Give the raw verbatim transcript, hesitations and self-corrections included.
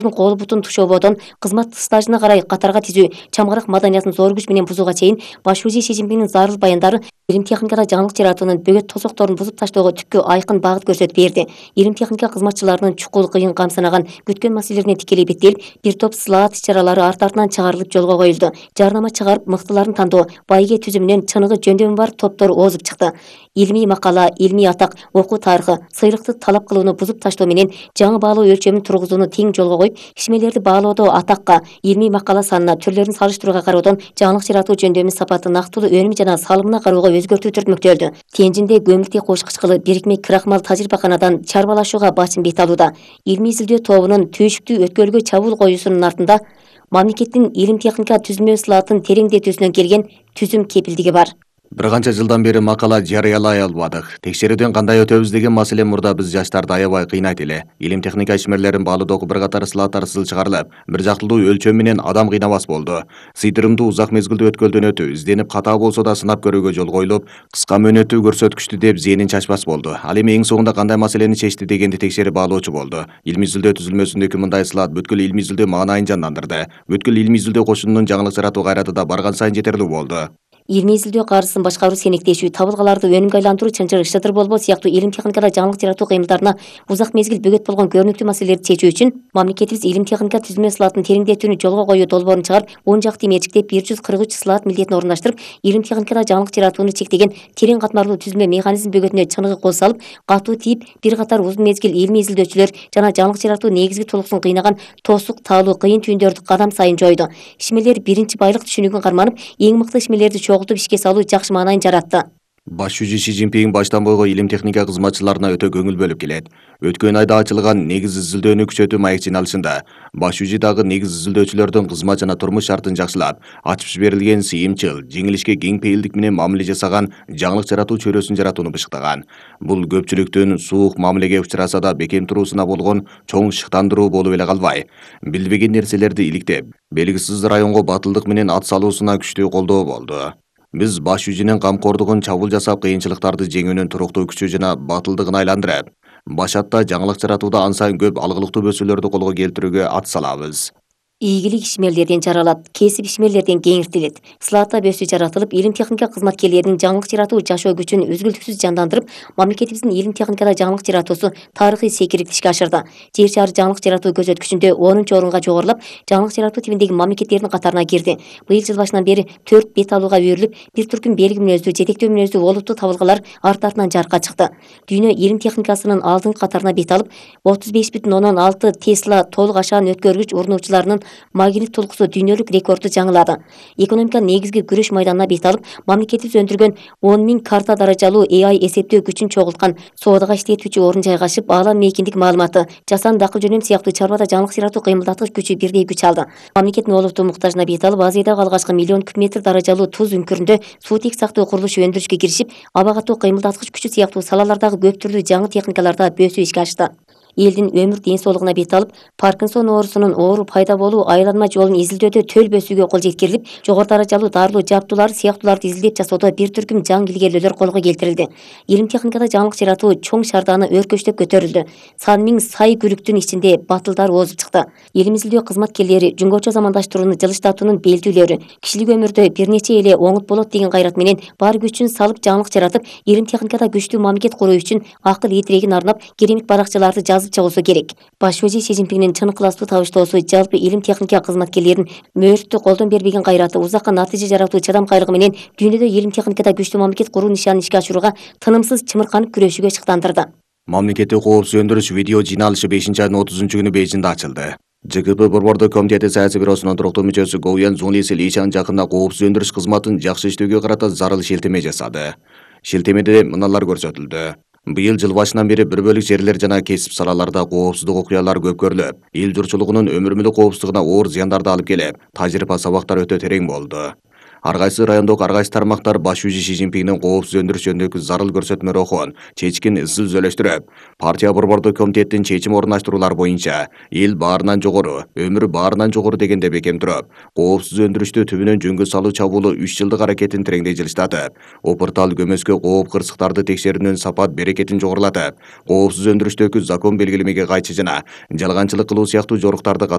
кол бутун тушоободон кызмат стажына карай катарга тизүү, чамгарак маданиятын зор күч менен бузууга чейин баш ши Цзиньпиндин зарыл баяндары илим техникада жаңылык жаратуунун бөгөт тозокторун бузуп таштоого түпкү айкын багыт көрсөтүп берди. Илим техника кызматчыларынын чукул кыйын кам санаган күткөн маселелерине тикелей беттелип, бир топ сылаат иш-чаралары арт артынан чыгарылып жолго коюлду. Жарнама чыгарып, мыктыларын тандоо, байге түзүмүнөн чыныгы жөндөмү бар топтор озуп чыкты. Илимий макала, илимий атак, окуу тарыхы, сыйлыкты талап кылууну бузуп таштоо менен жаңы баалоо өлчөмүн тургузууну тең жолго коюп, ишмерлерди баалоодо атакка, илимий макала санына, түрлөрүн салыштырууга кароодон жаңылык жаратуу жөндөмү сапаты нактылуу өнүм жана салымына кароого өзгөртүү түртмөктөлдү. Тенжинде көмүртек кошкуч кылы бирикме крахмал тажрыйбаканадан чарбалашууга башын бет алууда. Илимий изилдөө тобунун түйшүктүү өткөлгө чабуул коюусунун артында мамлекеттин илим техника түзмө ысылатын тереңдетүүсүнөн келген түзүм кепилдиги бар. Бир канча жылдан бери макала жарыялай албадык. Текшерүүдөн кандай өтөбүз деген маселе мурда биз жаштарды аябай кыйнайт эле. Илим техника ишмерлерин баалоодогу бир катар сылааттар ысыл чыгарылып, бир жактылуу өлчөм менен адам кыйнабас болду. Сыйдырымдуу узак мезгилдүү өткөлдөн өтүү, изденип катаа болсо да сынап көрүүгө жол коюлуп, кыска мөөнөттүү көрсөткүчтү деп зээнин чачпас болду. Ал эми эң соңунда кандай маселени чечти дегенди текшерип баалоочу болду. Илимий изилдөө түзүлмөсүндөгү мындай сылаат бүткүл илимий изилдөө маанайын жандандырды. Бүткүл илимий изилдөө кошунунун жаңылык жаратуу кайраты да барган сайын жетерлүү болду. Илимий изилдөө каржысын башкаруу, сенектешүү, табылгаларды өнүмгө айландыруу, чынчырык, шыдыр болбоо сыяктуу илим техникада жаңылык жаратуу кыймылдарына узак мезгил бөгөт болгон көрүнүктүү маселелерди чечүү үчүн мамлекетибиз илим техника түзмө сылаатын тереңдетүүнү жолго коюу долбоорун чыгарып, он жакты мерчиктеп бир жүз кырк үч сылаат милдетин орундаштырып, илим техникада жаңылык жаратууну чектеген терең катмарлуу түзмө механизм бөгөтүнө чыныгы кол салып, катуу тийип, бир катар узун мезгил илимий изилдөөчүлөр жана жаңылык жаратуу негизги тулуксун кыйнаган тосук, таалуу, кыйын түйүндөрдү кадам сайын жойду. Ишмерлер биринчи байлык түшүнүгүн карманып, эң мыкты ишмерлерди чогултуп ишке салуу жакшы маанайын жаратты. Баш ши Цзиньпин баштан бойго илим техника кызматчыларына өтө көңүл бөлүп келет. Өткөн айда ачылган негиз изилдөөнү күчөтүү маек жиналышында Баш ши дагы негиз изилдөөчүлөрдүн кызмат жана турмуш шартын жакшылап, ачып берилген сыйымчыл, жеңилишке кең пейилдик менен мамиле жасаган жаңылык жаратуу чөйрөсүн жаратууну бышыктаган. Бул көпчүлүктүн суук мамилеге учураса да бекем туруусуна болгон чоң шыктандыруу болуп эле калбай, билбеген нерселерди иликтеп, белгисиз районго батылдык менен ат салуусуна күчтүү колдоо болду. Биз Баш шинин камкордугун чабуул жасап, кыйынчылыктарды жеңүүнүн туруктуу күчү жана батылдыгын айландырып, башатта жаңылык жаратууда ан сайын көп алгылыктуу бөсөлөрдү колго келтирүүгө ат салабыз. Ийгилик ишмерлерден жаралат, кесип ишмерлерден кеңиртилет. Сылаатта бөсүү жаратылып, илим техника кызматкерлеринин жаңылык жаратуу жашоо күчүн үзгүлтүксүз жандандырып, мамлекетибиздин илим техникада жаңылык жаратуусу тарыхый секирип ишке ашырды. Жер шары жаңылык жаратуу көзөткүчүндө онунчу орунга жогорулап, жаңылык жаратуу тибиндеги мамлекеттердин катарына кирди. Быйыл жыл башынан бери төрт бет алууга үйрүлүп, бир түркүм белги мүнөздүү, жетектөө мүнөздүү олуттуу табылгалар арт артынан жарыкка чыкты. Дүйнө илим техникасынын алдыңкы катарына бет алып, отуз беш бүтүн ондон алты Тесла толук ашаан өткөргүч урнуучуларынын магнит толкусу дүйнөлүк рекордду жаңылады. Экономика негизги күрөш майданына бет алып, мамлекетибиз өндүргөн он миң карта даражалуу A I эсептөө күчүн чогулткан соодага иштетүүчү орун жайгашып, аалам мейкиндик маалыматы, жасанды дакыл жөнөм сыяктуу чарбада жаңылык жаратуу кыймылдаткыч күчү бирдей күч алды. Мамлекеттин олуттуу муктажына бет алып, Азиядагы алгачкы миллион куб метр даражалуу туз үңкүрүндө суутек сактоо курулушу өндүрүшкө киришип, аба катуу кыймылдаткыч күчү сыяктуу салалардагы көп түрлүү жаңы техникаларда бөсүү ишке ашты. Элдин өмүр ден соолугуна бет алып, Паркинсон оорусунун оору пайда болуу айланма жолун изилдөөдө төл бөсүүгө кол жеткирилип, жогору даражалуу дарылуу жабдуулар сыяктууларды изилдеп жасоодо бир түркүм жаңы илгерүүлөр колго келтирилди. Илим техникада жаңылык жаратуу чоң шардааны өркөчтөп көтөрүлдү. Сан миң сай күрүктүн ичинде батылдар озуп чыкты. Илим изилдөө кызматкерлери жөнгөчө замандаштырууну жылыштатуунун белдүүлөрү, кишилик өмүрдө бир нече эле оңут болот деген кайрат менен бар күчүн салып жаңылык жаратып, илим техникада күчтүү мамлекет куруу үчүн акыл этирегин арнап, керемет баракчаларды жазып чыгуусу керек. Баш ши Цзиньпиндин чын ыкыластуу табыштоосу жалпы илим техника кызматкерлерин мөөрүттү колдон бербеген кайраты, узакка натыйжа жаратуу чадамкайлыгы менен дүйнөдө илим техникада күчтүү мамлекет куруу нишанын ишке ашырууга тынымсыз чымырканып күрөшүүгө шыктандырды. Мамлекеттик коопсуз өндүрүш видео жиналышы бешинчи айдын отузунчу күнү Бейжиңде ачылды. Ж К П Борбордук комитети саясий бюросунун туруктуу мүчөсү Гоуян Зунлиси Лишан жакында коопсуз өндүрүш кызматын жакшы иштөөгө карата зарыл шилтеме жасады. Шилтемеде мыналар көрсөтүлдү. Быйыл жыл башынан бери бир бөлүк жерлер жана кесип салаларда коопсуздук окуялары көп көрүлүп, эл журтчулугунун өмүр мүлүк коопсуздугуна оор зыяндарды алып келип, тажрыйба сабактар өтө терең болду. Ар кайсы райондогу ар кайсы тармактар Баш ши Цзиньпиндин коопсуз өндүрүш жөнүндөгү зарыл көрсөтмө рухун чечкин ысыл үзөлөштүрүп, партия борбордук комитеттин чечим орундаштыруулар боюнча эл баарынан жогору, өмүр баарынан жогору дегенде бекем туруп, коопсуз өндүрүштү түбүнөн жөнгө салуу чабуулу үч жылдык аракетин тереңдей жылыштатып, опуртал көмөскө кооп кырсыктарды текшерүүнүн сапат берекетин жогорулатып, коопсуз өндүрүштөгү закон белгилемеге кайчы жана жалганчылык кылуу сыяктуу жоруктарды